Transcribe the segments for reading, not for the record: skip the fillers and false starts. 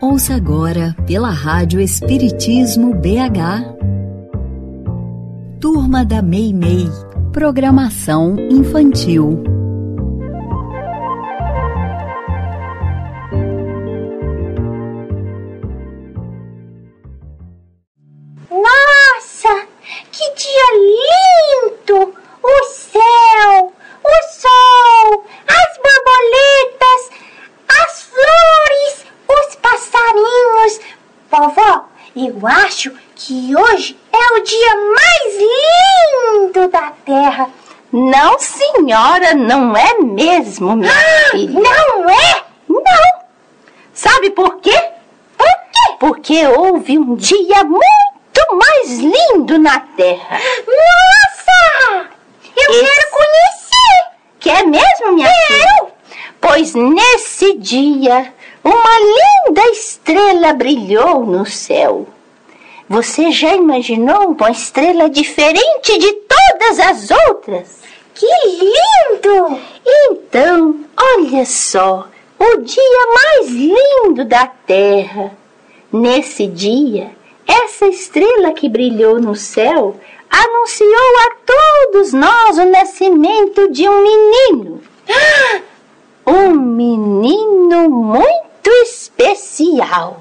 Ouça agora pela Rádio Espiritismo BH. Turma da Meimei. Programação infantil. Nossa, que dia lindo! O céu, o sol, as borboletas, as flores, os passarinhos. Vovó, eu acho que hoje é o dia mais lindo da Terra. Não, senhora, não é mesmo, minha filha. Não é? Não. Sabe por quê? Por quê? Porque houve um dia muito mais lindo na Terra. Nossa! Eu quero conhecer. Quer mesmo, minha filha? Pois nesse dia, uma linda estrela brilhou no céu. Você já imaginou uma estrela diferente de todas as outras? Que lindo! Então, olha só, o dia mais lindo da Terra. Nesse dia, essa estrela que brilhou no céu anunciou a todos nós o nascimento de um menino. Um menino muito especial.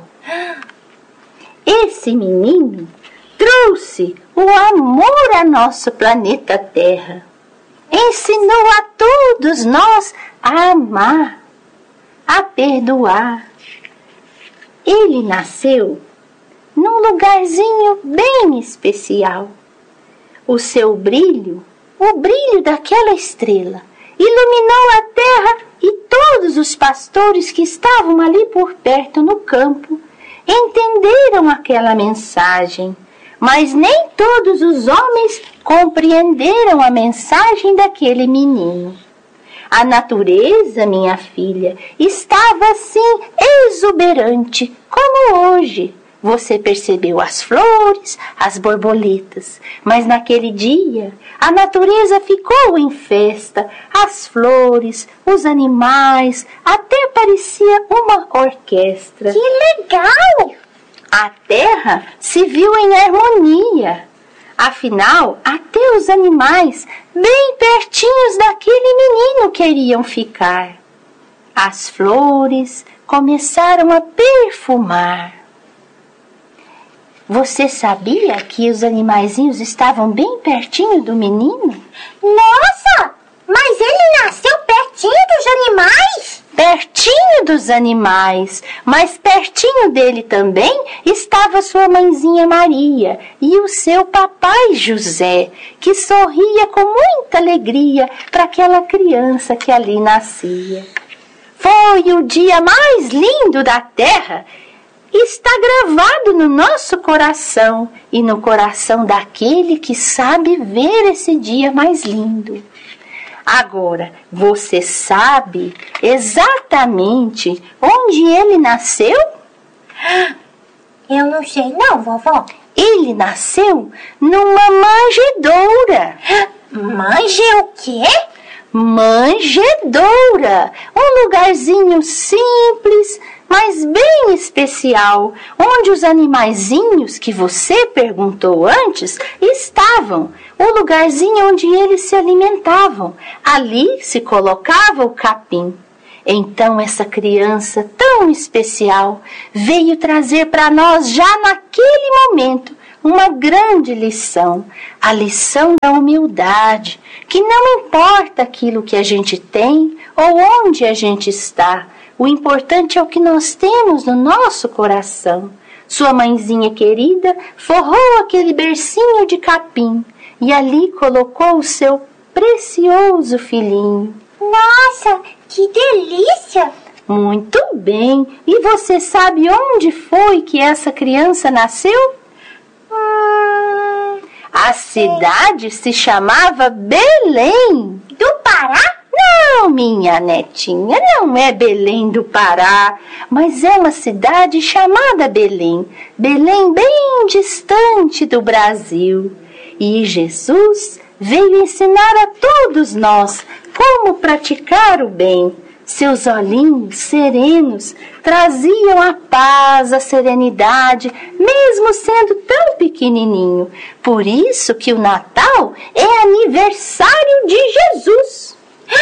Esse menino trouxe o amor a nosso planeta Terra. Ensinou a todos nós a amar, a perdoar. Ele nasceu num lugarzinho bem especial. O seu brilho, o brilho daquela estrela, iluminou a terra e todos os pastores que estavam ali por perto no campo entenderam aquela mensagem, mas nem todos os homens compreenderam a mensagem daquele menino. A natureza, minha filha, estava assim exuberante como hoje. Você percebeu as flores, as borboletas, mas naquele dia a natureza ficou em festa, as flores, os animais, até parecia uma orquestra. Que legal! A terra se viu em harmonia. Afinal, até os animais, bem pertinhos daquele menino, queriam ficar. As flores começaram a perfumar. Você sabia que os animaizinhos estavam bem pertinho do menino? Nossa! Mas ele nasceu pertinho dos animais? Pertinho dos animais, mas pertinho dele também estava sua mãezinha Maria e o seu papai José, que sorria com muita alegria para aquela criança que ali nascia. Foi o dia mais lindo da Terra. Está gravado no nosso coração e no coração daquele que sabe ver esse dia mais lindo. Agora, você sabe exatamente onde ele nasceu? Eu não sei não, vovó. Ele nasceu numa manjedoura. Manje o quê? Manjedoura, um lugarzinho simples, mas bem especial, onde os animaizinhos que você perguntou antes estavam, o lugarzinho onde eles se alimentavam. Ali se colocava o capim. Então essa criança tão especial veio trazer para nós já naquele momento uma grande lição, a lição da humildade, que não importa aquilo que a gente tem ou onde a gente está, o importante é o que nós temos no nosso coração. Sua mãezinha querida forrou aquele bercinho de capim e ali colocou o seu precioso filhinho. Nossa, que delícia! Muito bem. E você sabe onde foi que essa criança nasceu? A cidade se chamava Belém. Do Pará? Não, minha netinha, não é Belém do Pará, mas é uma cidade chamada Belém. Belém bem distante do Brasil. E Jesus veio ensinar a todos nós como praticar o bem, Seus olhinhos serenos traziam a paz, a serenidade, mesmo sendo tão pequenininho. Por isso que o Natal é aniversário de Jesus.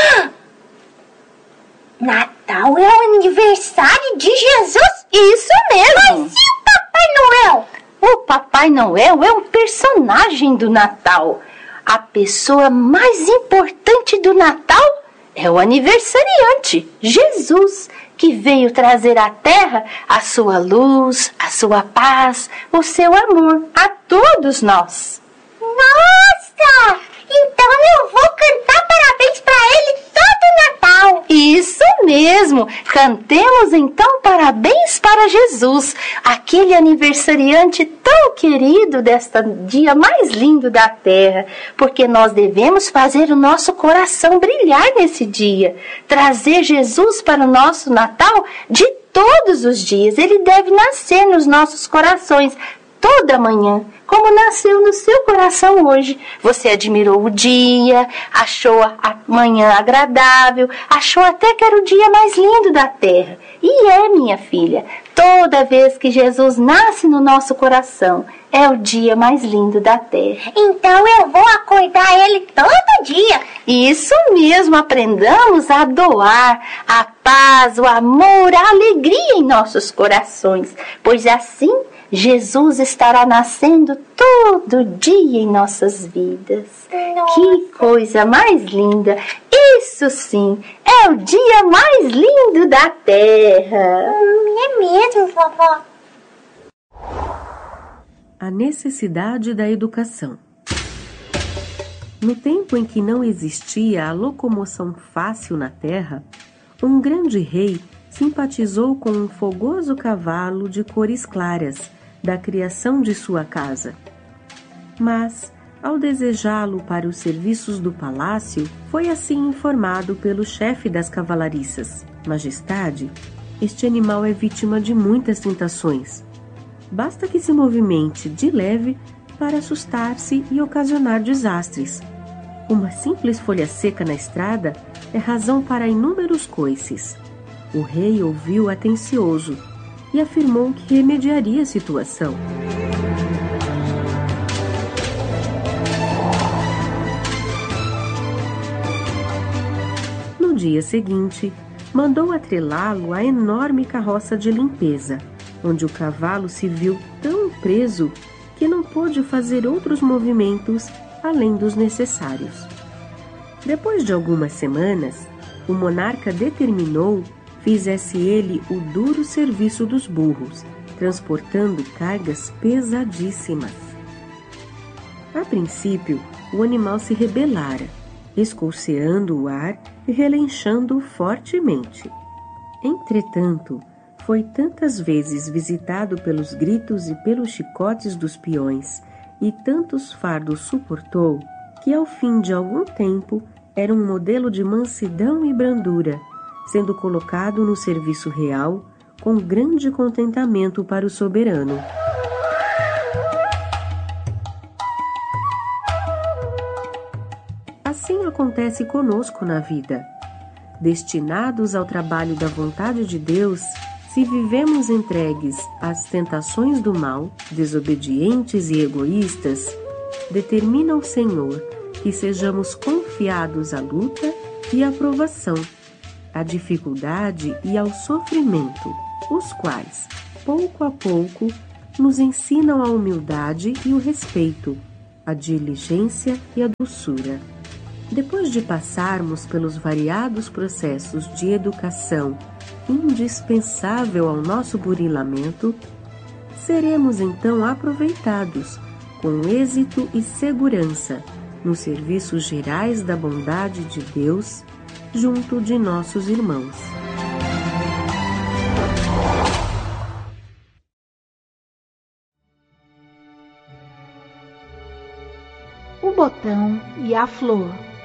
Natal é o aniversário de Jesus? Isso mesmo! Mas e o Papai Noel? O Papai Noel é um personagem do Natal. A pessoa mais importante do Natal é o aniversariante, Jesus, que veio trazer à Terra a sua luz, a sua paz, o seu amor a todos nós. Nossa! Então eu vou cantar parabéns para ele todo Natal. Isso mesmo! Cantemos então parabéns para Jesus, aquele aniversariante tão querido deste dia mais lindo da terra, porque nós devemos fazer o nosso coração brilhar nesse dia, trazer Jesus para o nosso Natal de todos os dias. Ele deve nascer nos nossos corações toda manhã, como nasceu no seu coração hoje. Você admirou o dia, achou a manhã agradável, achou até que era o dia mais lindo da terra. E é, minha filha, toda vez que Jesus nasce no nosso coração, é o dia mais lindo da terra. Então eu vou acordar ele todo dia. Isso mesmo, aprendamos a doar a paz, o amor, a alegria em nossos corações, pois assim Jesus estará nascendo todo dia em nossas vidas. Nossa. Que coisa mais linda! Isso sim, é o dia mais lindo da terra. É mesmo, vovó. A necessidade da educação. No tempo em que não existia a locomoção fácil na terra, um grande rei simpatizou com um fogoso cavalo de cores claras, da criação de sua casa. Mas, ao desejá-lo para os serviços do palácio, foi assim informado pelo chefe das cavalariças: Majestade, este animal é vítima de muitas tentações. Basta que se movimente de leve para assustar-se e ocasionar desastres. Uma simples folha seca na estrada é razão para inúmeros coices. O rei ouviu atencioso e afirmou que remediaria a situação. No dia seguinte, mandou atrelá-lo à enorme carroça de limpeza, onde o cavalo se viu tão preso que não pôde fazer outros movimentos além dos necessários. Depois de algumas semanas, o monarca determinou fizesse ele o duro serviço dos burros, transportando cargas pesadíssimas. A princípio, o animal se rebelara, escolceando o ar e relinchando fortemente. Entretanto, foi tantas vezes visitado pelos gritos e pelos chicotes dos peões, e tantos fardos suportou, que ao fim de algum tempo era um modelo de mansidão e brandura, sendo colocado no serviço real com grande contentamento para o soberano. Assim acontece conosco na vida. Destinados ao trabalho da vontade de Deus, se vivemos entregues às tentações do mal, desobedientes e egoístas, determina o Senhor que sejamos confiados à luta e à provação, à dificuldade e ao sofrimento, os quais, pouco a pouco, nos ensinam a humildade e o respeito, a diligência e a doçura. Depois de passarmos pelos variados processos de educação indispensável ao nosso burilamento, seremos então aproveitados com êxito e segurança nos serviços gerais da bondade de Deus junto de nossos irmãos. O botão e a flor.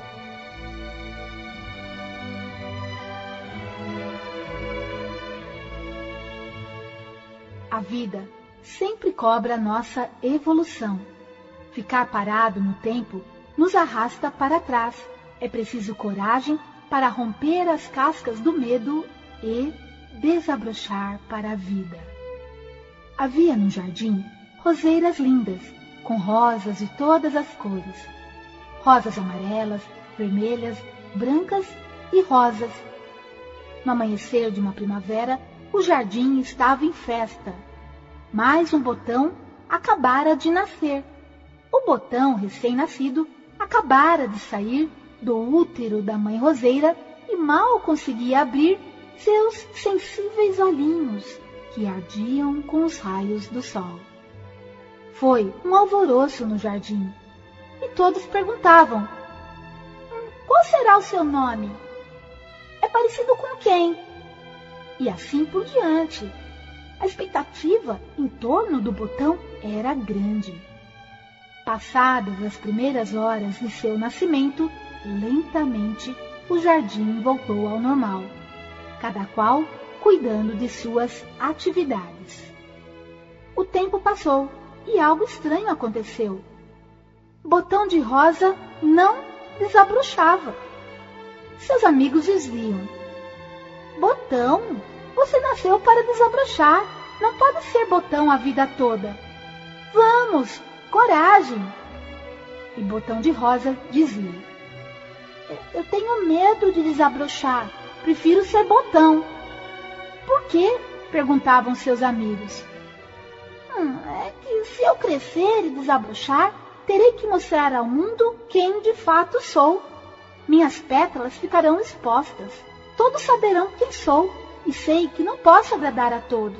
A vida sempre cobra nossa evolução. Ficar parado no tempo nos arrasta para trás. É preciso coragem para romper as cascas do medo e desabrochar para a vida. Havia no jardim roseiras lindas, com rosas de todas as cores. Rosas amarelas, vermelhas, brancas e rosas. No amanhecer de uma primavera, o jardim estava em festa. Mais um botão acabara de nascer. O botão recém-nascido acabara de sair do útero da mãe roseira e mal conseguia abrir seus sensíveis olhinhos, que ardiam com os raios do sol. Foi um alvoroço no jardim, e todos perguntavam: qual será o seu nome? É parecido com quem? E assim por diante. A expectativa em torno do botão era grande. Passadas as primeiras horas de seu nascimento, lentamente o jardim voltou ao normal, cada qual cuidando de suas atividades. O tempo passou e algo estranho aconteceu. Botão de Rosa não desabrochava. Seus amigos diziam: Botão, você nasceu para desabrochar, não pode ser botão a vida toda. Vamos, coragem! E Botão de Rosa dizia: eu tenho medo de desabrochar, prefiro ser botão. Por quê? Perguntavam seus amigos. É que se eu crescer e desabrochar, terei que mostrar ao mundo quem de fato sou. Minhas pétalas ficarão expostas. Todos saberão quem sou e sei que não posso agradar a todos.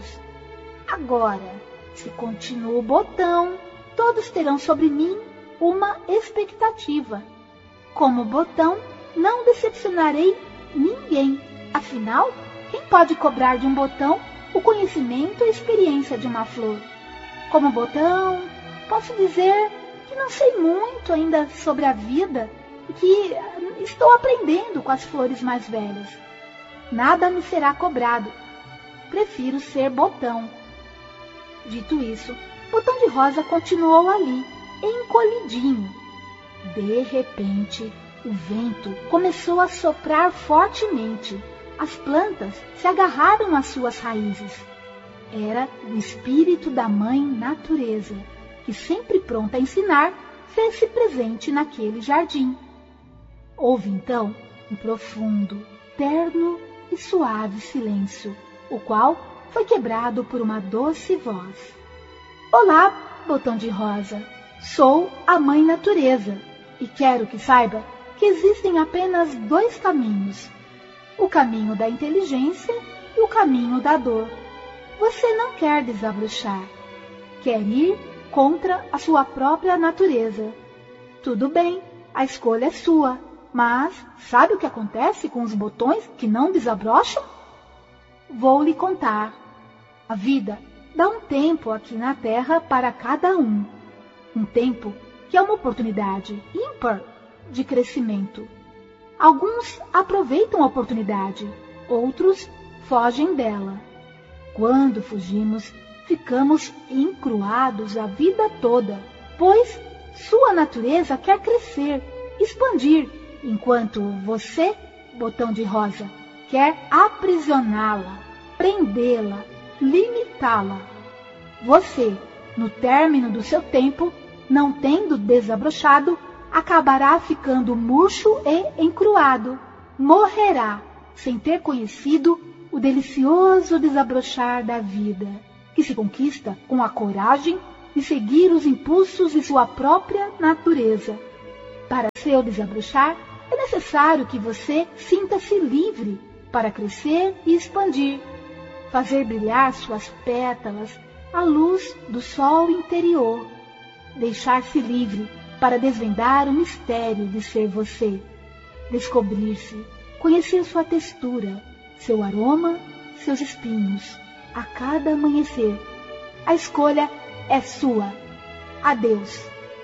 Agora, se continuo botão, todos terão sobre mim uma expectativa. Como botão, não decepcionarei ninguém. Afinal, quem pode cobrar de um botão o conhecimento e a experiência de uma flor? Como botão, posso dizer que não sei muito ainda sobre a vida e que estou aprendendo com as flores mais velhas. Nada me será cobrado. Prefiro ser botão. Dito isso, Botão de Rosa continuou ali, encolhidinho. De repente, o vento começou a soprar fortemente. As plantas se agarraram às suas raízes. Era o espírito da mãe natureza, que sempre pronta a ensinar, fez-se presente naquele jardim. Houve então um profundo, terno e suave silêncio, o qual foi quebrado por uma doce voz. Olá, Botão de Rosa, sou a mãe natureza e quero que saiba que existem apenas dois caminhos, o caminho da inteligência e o caminho da dor. Você não quer desabrochar, quer ir contra a sua própria natureza. Tudo bem, a escolha é sua, mas sabe o que acontece com os botões que não desabrocham? Vou lhe contar. A vida dá um tempo aqui na Terra para cada um. Um tempo que é uma oportunidade ímpar de crescimento. Alguns aproveitam a oportunidade, outros fogem dela. Quando fugimos, ficamos encruados a vida toda, pois sua natureza quer crescer, expandir, enquanto você, Botão de Rosa, quer aprisioná-la, prendê-la, limitá-la. Você, no término do seu tempo, não tendo desabrochado, acabará ficando murcho e encruado. Morrerá sem ter conhecido o delicioso desabrochar da vida, que se conquista com a coragem de seguir os impulsos de sua própria natureza. Para seu desabrochar, é necessário que você sinta-se livre para crescer e expandir, fazer brilhar suas pétalas à luz do sol interior, deixar-se livre para desvendar o mistério de ser você, descobrir-se, conhecer sua textura, seu aroma, seus espinhos, a cada amanhecer. A escolha é sua. Adeus.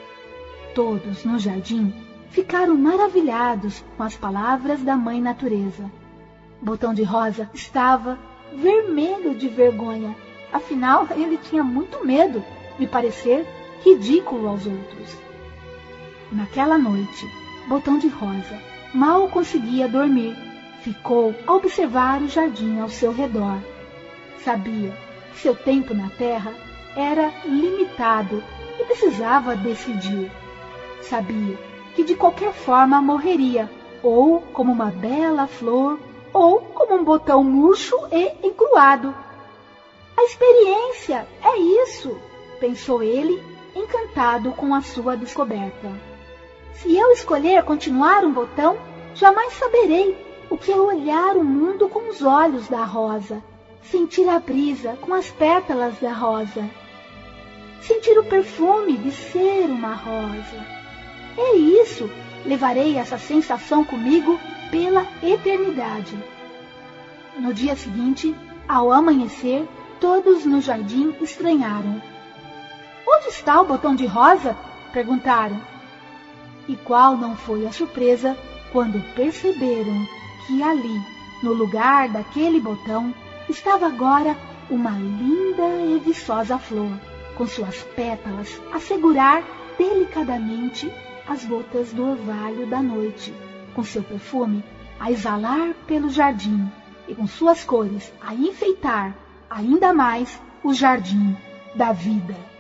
Todos no jardim ficaram maravilhados com as palavras da mãe natureza. Botão de Rosa estava vermelho de vergonha. Afinal, ele tinha muito medo de parecer ridículo aos outros. Naquela noite, Botão de Rosa mal conseguia dormir. Ficou a observar o jardim ao seu redor. Sabia que seu tempo na terra era limitado e precisava decidir. Sabia que de qualquer forma morreria, ou como uma bela flor, ou como um botão murcho e encruado. A experiência é isso, pensou ele, encantado com a sua descoberta. Se eu escolher continuar um botão, jamais saberei o que é olhar o mundo com os olhos da rosa, sentir a brisa com as pétalas da rosa, sentir o perfume de ser uma rosa. É isso, levarei essa sensação comigo pela eternidade. No dia seguinte, ao amanhecer, todos no jardim estranharam. Onde está o botão de rosa? Perguntaram. E qual não foi a surpresa quando perceberam que ali, no lugar daquele botão, estava agora uma linda e viçosa flor, com suas pétalas a segurar delicadamente as gotas do orvalho da noite, com seu perfume a exalar pelo jardim e com suas cores a enfeitar ainda mais o jardim da vida.